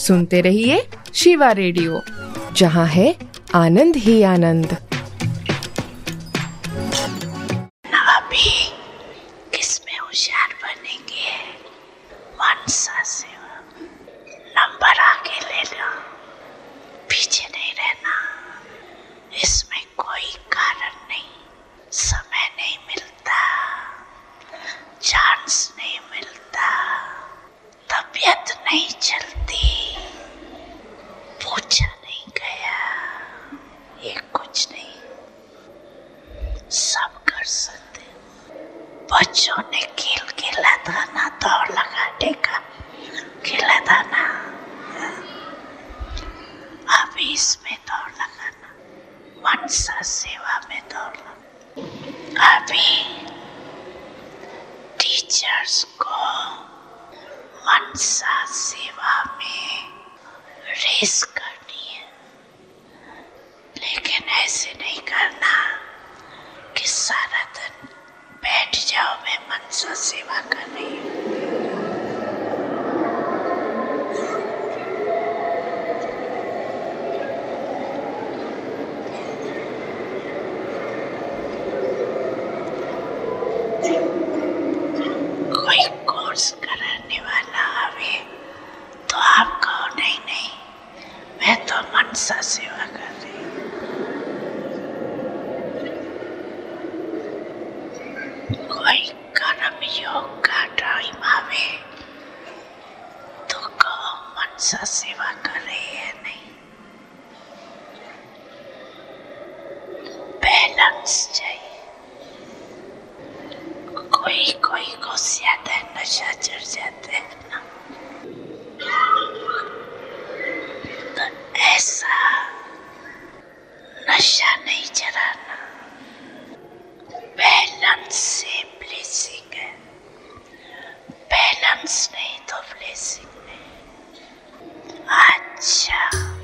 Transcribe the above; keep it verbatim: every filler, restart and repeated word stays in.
सुनते रहिए शिवा रेडियो, जहाँ है आनंद ही आनंद। अभी किसमें होशियार बनेंगे? मनसा सेवा। नंबर आगे ले लो, पीछे नहीं रहना। इसमें कोई कारण नहीं, समय नहीं मिलता, चांस नहीं मिलता, तबीयत नहीं चलती, पूछा नहीं गया, ये कुछ नहीं, सब कर सकते। बच्चों ने खेल खेला था ना, दौड़ लगाने का खेला था ना, अभी इसमें दौड़ लगाना, मनसा सेवा में दौड़ लगाना। अभी टीचर्स को मनसा सेवा में रेस करनी है, लेकिन ऐसे नहीं करना कि सारा दिन बैठ जाओ मैं मनसा सेवा कर रही हूँ। कोई कोर्स कराने वाला आवे तो आप कहो नहीं नहीं, मैं तो मनसा सेवा कर रही हूँ। कोई कर्म योग का टाइम आवे तो कहो मनसा सेवा कर रही है नहीं। बैलेंस चाहिए। कोई कोई को ज्यादा नशा चढ़ जाता है ना, तो ऐसा नशा नहीं चढ़ाना। बैलेंस से ब्लेसिंग है, बैलेंस नहीं तो ब्लेसिंग नहीं। अच्छा